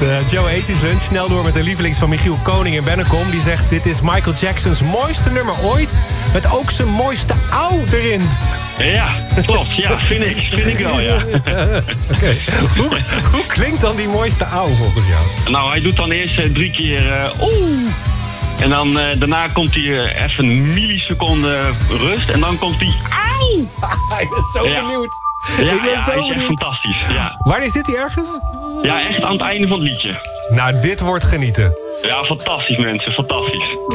Joe 80's Lunch. Snel door met de lievelings van Michiel Koning in Bennekom. Die zegt, dit is Michael Jackson's mooiste nummer ooit. Met ook zijn mooiste ouw erin. Ja, klopt. Ja, vind ik wel, ja. Okay. Hoe klinkt dan die mooiste ouw volgens jou? Nou, hij doet dan eerst 3 keer oeh. En dan daarna komt hij even een milliseconde rust. En dan komt hij auw. Ik ben zo benieuwd. Ja, ik ben zo hij is echt benieuwd. fantastisch. Ja. Wanneer zit hij ergens? Ja, echt aan het einde van het liedje. Nou, dit wordt genieten. Ja, fantastisch mensen, fantastisch.